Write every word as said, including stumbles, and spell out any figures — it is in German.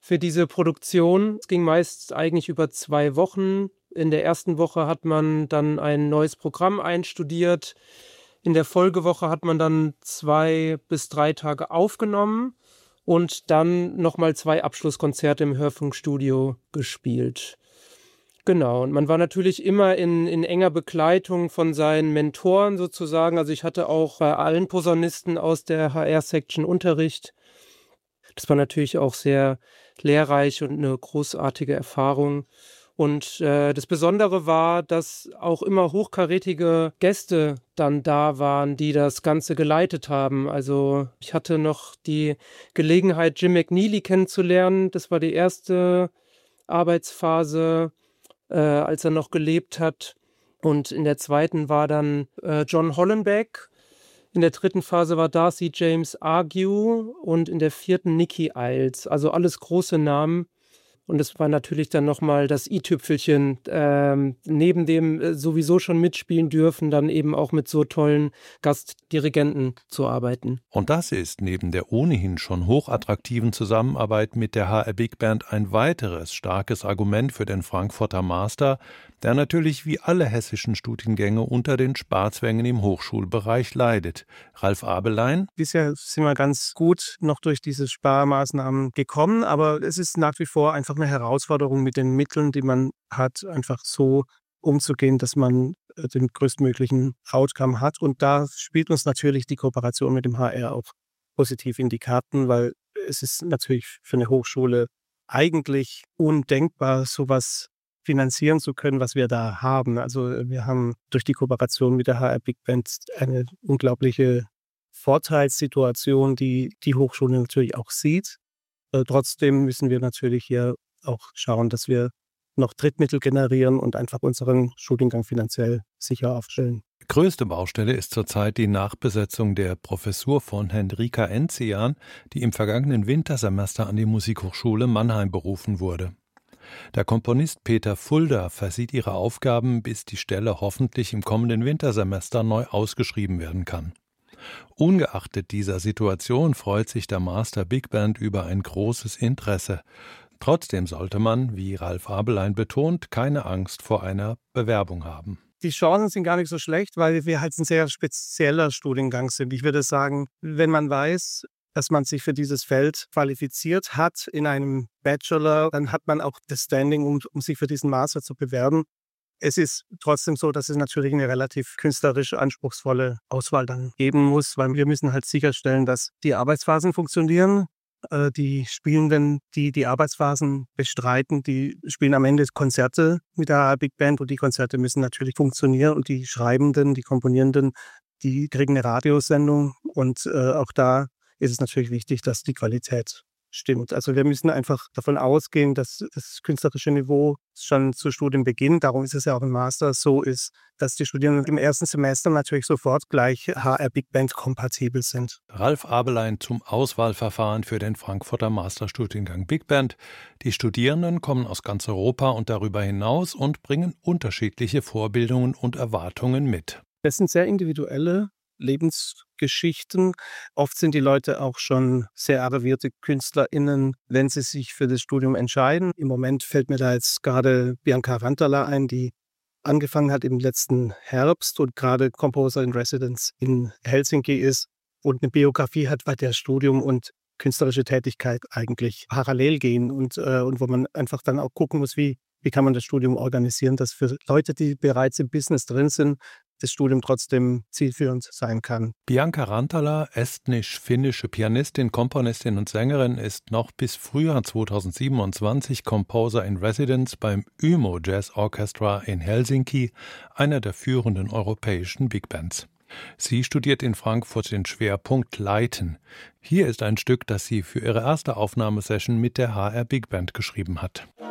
für diese Produktion. Es ging meist eigentlich über zwei Wochen. In der ersten Woche hat man dann ein neues Programm einstudiert. In der Folgewoche hat man dann zwei bis drei Tage aufgenommen und dann nochmal zwei Abschlusskonzerte im Hörfunkstudio gespielt. Genau, und man war natürlich immer in, in enger Begleitung von seinen Mentoren sozusagen. Also ich hatte auch bei allen Posaunisten aus der H R-Section Unterricht. Das war natürlich auch sehr lehrreich und eine großartige Erfahrung. Und äh, das Besondere war, dass auch immer hochkarätige Gäste dann da waren, die das Ganze geleitet haben. Also ich hatte noch die Gelegenheit, Jim McNeely kennenzulernen. Das war die erste Arbeitsphase, äh, als er noch gelebt hat. Und in der zweiten war dann äh, John Hollenbeck. In der dritten Phase war Darcy James Argue und in der vierten Nicky Iles. Also alles große Namen. Und es war natürlich dann nochmal das i-Tüpfelchen, ähm, neben dem äh, sowieso schon mitspielen dürfen, dann eben auch mit so tollen Gastdirigenten zu arbeiten. Und das ist neben der ohnehin schon hochattraktiven Zusammenarbeit mit der H R Big Band ein weiteres starkes Argument für den Frankfurter Master, der natürlich wie alle hessischen Studiengänge unter den Sparzwängen im Hochschulbereich leidet. Ralf Abelein: Bisher sind wir ganz gut noch durch diese Sparmaßnahmen gekommen, aber es ist nach wie vor einfach eine Herausforderung, mit den Mitteln, die man hat, einfach so umzugehen, dass man den größtmöglichen Outcome hat. Und da spielt uns natürlich die Kooperation mit dem H R auch positiv in die Karten, weil es ist natürlich für eine Hochschule eigentlich undenkbar, sowas finanzieren zu können, was wir da haben. Also wir haben durch die Kooperation mit der H R Big Band eine unglaubliche Vorteilssituation, die die Hochschule natürlich auch sieht. Äh, trotzdem müssen wir natürlich hier auch schauen, dass wir noch Drittmittel generieren und einfach unseren Studiengang finanziell sicher aufstellen. Größte Baustelle ist zurzeit die Nachbesetzung der Professur von Henrika Enzian, die im vergangenen Wintersemester an die Musikhochschule Mannheim berufen wurde. Der Komponist Peter Fulda versieht ihre Aufgaben, bis die Stelle hoffentlich im kommenden Wintersemester neu ausgeschrieben werden kann. Ungeachtet dieser Situation freut sich der Master Big Band über ein großes Interesse. Trotzdem sollte man, wie Ralf Abelein betont, keine Angst vor einer Bewerbung haben. Die Chancen sind gar nicht so schlecht, weil wir halt ein sehr spezieller Studiengang sind. Ich würde sagen, wenn man weiß, dass man sich für dieses Feld qualifiziert hat in einem Bachelor, dann hat man auch das Standing, um, um sich für diesen Master zu bewerben. Es ist trotzdem so, dass es natürlich eine relativ künstlerisch anspruchsvolle Auswahl dann geben muss, weil wir müssen halt sicherstellen, dass die Arbeitsphasen funktionieren. Äh, die Spielenden, die die Arbeitsphasen bestreiten, die spielen am Ende Konzerte mit der Big Band und die Konzerte müssen natürlich funktionieren und die Schreibenden, die Komponierenden, die kriegen eine Radiosendung und äh, auch da ist es natürlich wichtig, dass die Qualität stimmt. Also wir müssen einfach davon ausgehen, dass das künstlerische Niveau schon zu Studienbeginn, darum ist es ja auch im Master, so ist, dass die Studierenden im ersten Semester natürlich sofort gleich H R Big Band kompatibel sind. Ralf Abelein zum Auswahlverfahren für den Frankfurter Masterstudiengang Big Band. Die Studierenden kommen aus ganz Europa und darüber hinaus und bringen unterschiedliche Vorbildungen und Erwartungen mit. Das sind sehr individuelle Lebensgeschichten. Oft sind die Leute auch schon sehr arrivierte KünstlerInnen, wenn sie sich für das Studium entscheiden. Im Moment fällt mir da jetzt gerade Bianca Rantala ein, die angefangen hat im letzten Herbst und gerade Composer in Residence in Helsinki ist und eine Biografie hat, bei der Studium und künstlerische Tätigkeit eigentlich parallel gehen und, äh, und wo man einfach dann auch gucken muss, wie, wie kann man das Studium organisieren, dass für Leute, die bereits im Business drin sind, das Studium trotzdem zielführend sein kann. Bianca Rantala, estnisch-finnische Pianistin, Komponistin und Sängerin, ist noch bis Frühjahr zweitausendsiebenundzwanzig Composer in Residence beim Y M O Jazz Orchestra in Helsinki, einer der führenden europäischen Big Bands. Sie studiert in Frankfurt den Schwerpunkt Leiten. Hier ist ein Stück, das sie für ihre erste Aufnahmesession mit der H R Big Band geschrieben hat.